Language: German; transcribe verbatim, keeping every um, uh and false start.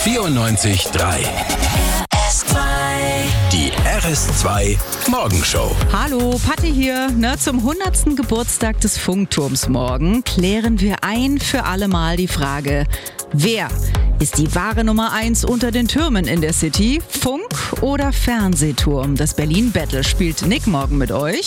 vierundneunzig Komma drei. Die R S zwei Morgenshow. Hallo, Patti hier. Ne, zum hundertsten Geburtstag des Funkturms morgen klären wir ein für alle Mal die Frage, wer ist die wahre Nummer eins unter den Türmen in der City? Funk oder Fernsehturm? Das Berlin Battle spielt Nick morgen mit euch.